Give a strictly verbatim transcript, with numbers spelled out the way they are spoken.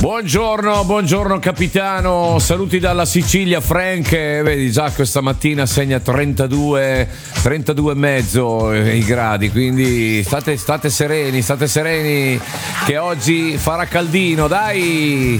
Buongiorno, buongiorno capitano, saluti dalla Sicilia. Frank, eh, vedi già questa mattina segna trentadue, trentadue e mezzo eh, i gradi, quindi state, state sereni, state sereni che oggi farà caldino, dai.